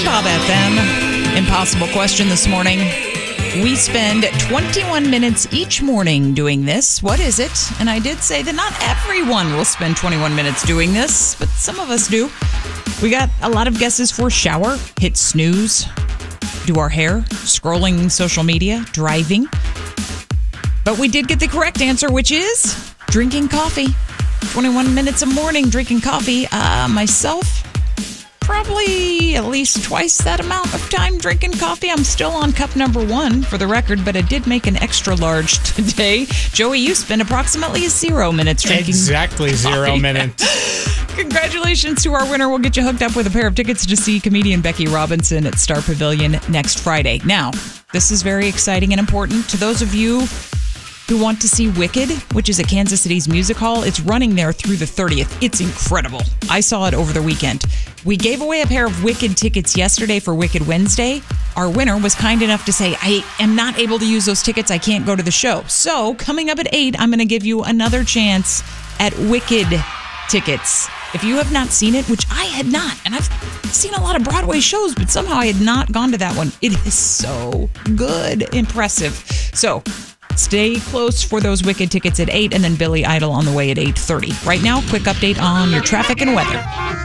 Bob FM. Impossible question this morning. We spend 21 minutes each morning doing this. What is it? And I did say that not everyone will spend 21 minutes doing this, but some of us do. We got a lot of guesses for shower, hit snooze, do our hair, scrolling social media, driving. But we did get the correct answer, which is drinking coffee. 21 minutes a morning drinking coffee. Myself, probably at least twice that amount of time drinking coffee. I'm still on cup number 1 for the record, but I did make an extra large today. Joey, you spent approximately 0 minutes drinking Exactly 0 minutes. Congratulations to our winner. We'll get you hooked up with a pair of tickets to see comedian Becky Robinson at Star Pavilion next Friday. Now, this is very exciting and important to those of you who want to see Wicked, which is at Kansas City's Music Hall. It's running there through the 30th. It's incredible. I saw it over the weekend. We gave away a pair of Wicked tickets yesterday for Wicked Wednesday. Our winner was kind enough to say, I am not able to use those tickets. I can't go to the show. So coming up at 8, I'm going to give you another chance at Wicked tickets. If you have not seen it, which I had not, and I've seen a lot of Broadway shows, but somehow I had not gone to that one. It is so good. Impressive. So stay close for those Wicked tickets at 8, and then Billy Idol on the way at 8:30. Right now, quick update on your traffic and weather.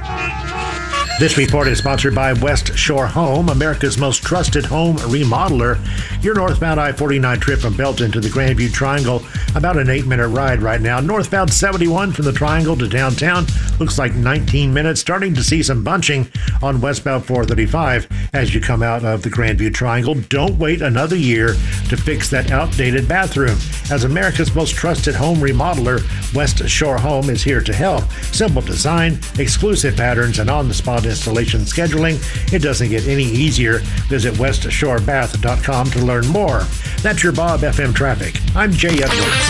This report is sponsored by West Shore Home, America's most trusted home remodeler. Your northbound I-49 trip from Belton to the Grandview Triangle, about an 8-minute ride right now. Northbound 71 from the Triangle to downtown, looks like 19 minutes. Starting to see some bunching on westbound 435 as you come out of the Grandview Triangle. Don't wait another year to fix that outdated bathroom. As America's most trusted home remodeler, West Shore Home is here to help. Simple design, exclusive patterns, and on-the-spot installation scheduling. It doesn't get any easier. Visit westshorebath.com to learn more. That's your Bob FM traffic. I'm Jay Edwards.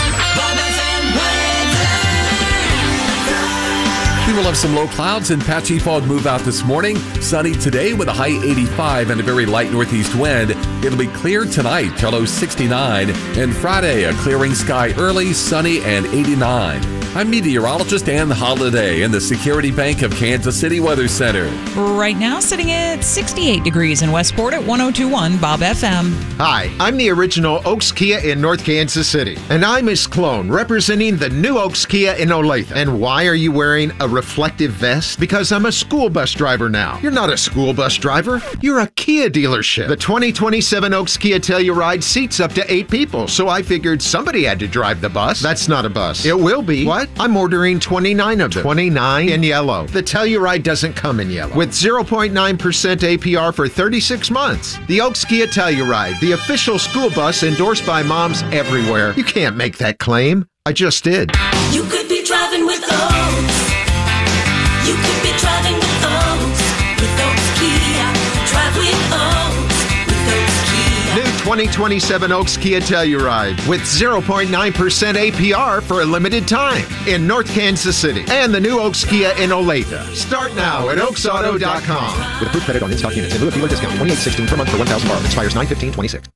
We will have some low clouds and patchy fog move out this morning. Sunny today with a high 85 and a very light northeast wind. It'll be clear tonight, a low 69. And Friday, a clearing sky early, sunny and 89. I'm meteorologist Ann Holiday in the Security Bank of Kansas City Weather Center. Right now, sitting at 68 degrees in Westport at 102.1 Bob FM. Hi, I'm the original Oaks Kia in North Kansas City. And I'm Miss Clone, representing the new Oaks Kia in Olathe. And why are you wearing a reflective vest? Because I'm a school bus driver now. You're not a school bus driver. You're a Kia dealership. The 2027 Oaks Kia Telluride seats up to 8 people. So I figured somebody had to drive the bus. That's not a bus. It will be. What? I'm ordering 29 of them. 29 in yellow. The Telluride doesn't come in yellow. With 0.9% APR for 36 months. The Oaks Kia Telluride, the official school bus endorsed by moms everywhere. You can't make that claim. I just did. You could be driving with Oaks. You could be driving with Oaks. With Oaks Kia. Drive with Oaks. With Oaks Kia. New 2027 Oaks Kia Telluride with 0.9% APR for a limited time in North Kansas City. And the new Oaks Kia in Olathe. Start now at oaksauto.com. With approved credit on in-stock units. In lieu of dealer discount, 28.16 per month for 1,000 borrowed. Expires 9/15/26.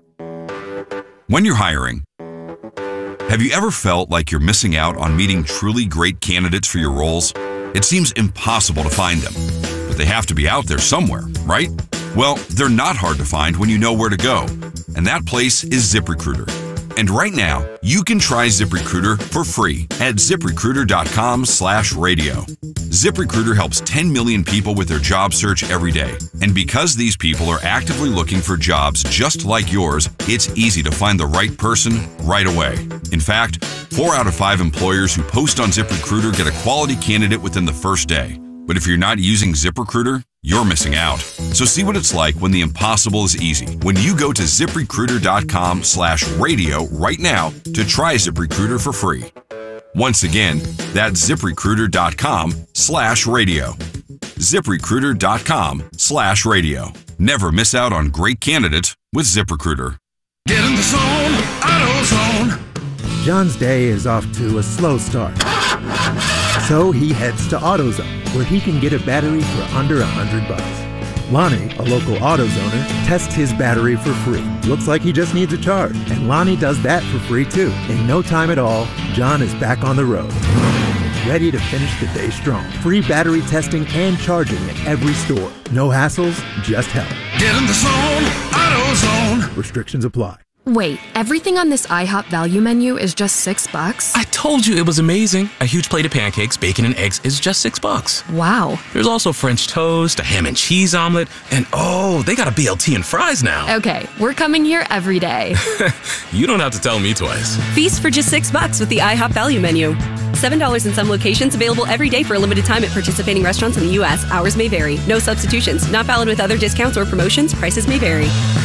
When you're hiring, have you ever felt like you're missing out on meeting truly great candidates for your roles? It seems impossible to find them, but they have to be out there somewhere, right? Well, they're not hard to find when you know where to go, and that place is ZipRecruiter. And right now, you can try ZipRecruiter for free at ZipRecruiter.com/radio. ZipRecruiter helps 10 million people with their job search every day. And because these people are actively looking for jobs just like yours, it's easy to find the right person right away. In fact, 4 out of 5 employers who post on ZipRecruiter get a quality candidate within the first day. But if you're not using ZipRecruiter, you're missing out. So see what it's like when the impossible is easy. When you go to ZipRecruiter.com/radio right now to try ZipRecruiter for free. Once again, that's ZipRecruiter.com/radio. ZipRecruiter.com/radio. Never miss out on great candidates with ZipRecruiter. Get in the zone, AutoZone. John's day is off to a slow start. So he heads to AutoZone, where he can get a battery for under $100. Lonnie, a local AutoZoner, tests his battery for free. Looks like he just needs a charge, and Lonnie does that for free too. In no time at all, John is back on the road. ready to finish the day strong. Free battery testing and charging at every store. No hassles, just help. Get in the zone, AutoZone. Restrictions apply. Wait, everything on this IHOP value menu is just $6? I told you it was amazing. A huge plate of pancakes, bacon, and eggs is just $6. Wow. There's also French toast, a ham and cheese omelet, and oh, they got a BLT and fries now. Okay, we're coming here every day. You don't have to tell me twice. Feast for just $6 with the IHOP value menu. $7 in some locations, available every day for a limited time at participating restaurants in the U.S. Hours may vary. No substitutions. Not valid with other discounts or promotions. Prices may vary.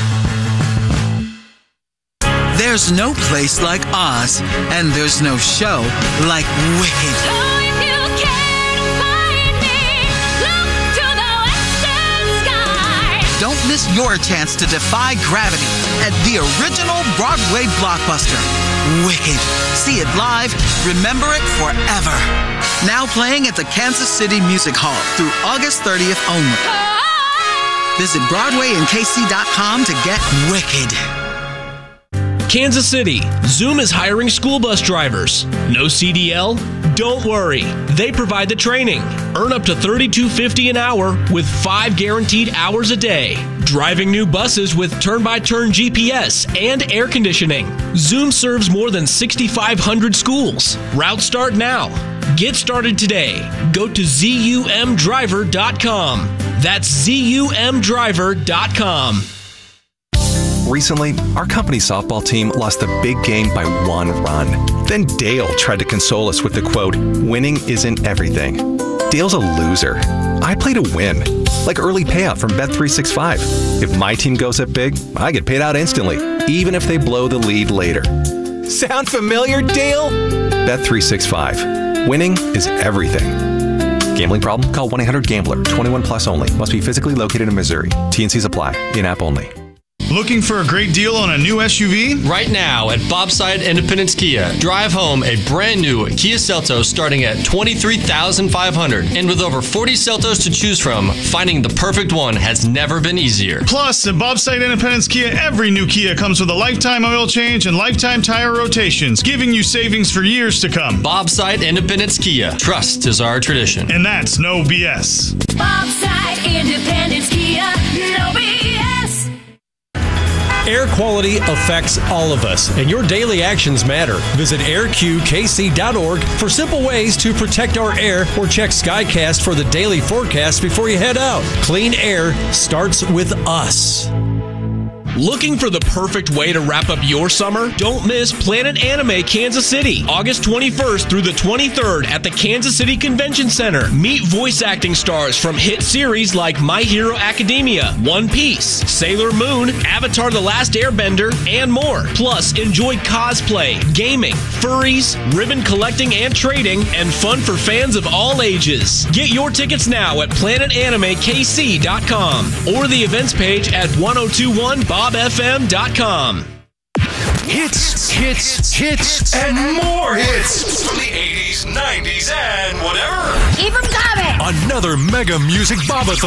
There's no place like Oz, and there's no show like Wicked. Oh, if you can't find me, look to the western sky. Don't miss your chance to defy gravity at the original Broadway blockbuster, Wicked. See it live, remember it forever. Now playing at the Kansas City Music Hall through August 30th only. Visit BroadwayandKC.com to get Wicked. Kansas City, Zoom is hiring school bus drivers. No CDL? Don't worry. They provide the training. Earn up to $32.50 an hour with 5 guaranteed hours a day. Driving new buses with turn-by-turn GPS and air conditioning. Zoom serves more than 6,500 schools. Routes start now. Get started today. Go to ZUMDriver.com. That's ZUMDriver.com. Recently, our company softball team lost the big game by 1 run. Then Dale tried to console us with the quote, "Winning isn't everything." Dale's a loser. I play to win, like early payout from Bet365. If my team goes up big, I get paid out instantly, even if they blow the lead later. Sound familiar, Dale? Bet365. Winning is everything. Gambling problem? Call 1-800-GAMBLER. 21 plus only. Must be physically located in Missouri. T&Cs apply. In-app only. Looking for a great deal on a new SUV? Right now at Bobside Independence Kia, drive home a brand new Kia Seltos starting at $23,500. And with over 40 Seltos to choose from, finding the perfect one has never been easier. Plus, at Bobside Independence Kia, every new Kia comes with a lifetime oil change and lifetime tire rotations, giving you savings for years to come. Bobside Independence Kia. Trust is our tradition. And that's no BS. Bobside Independence Kia, no BS. Air quality affects all of us, and your daily actions matter. Visit airqkc.org for simple ways to protect our air or check Skycast for the daily forecast before you head out. Clean air starts with us. Looking for the perfect way to wrap up your summer? Don't miss Planet Anime Kansas City, August 21st through the 23rd at the Kansas City Convention Center. Meet voice acting stars from hit series like My Hero Academia, One Piece, Sailor Moon, Avatar The Last Airbender, and more. Plus, enjoy cosplay, gaming, furries, ribbon collecting and trading, and fun for fans of all ages. Get your tickets now at PlanetAnimeKC.com or the events page at 1021BobFM.com. Hits, hits, hits, and more hits from the 80s, 90s, and whatever. Keep them coming. Another mega music Bobathon.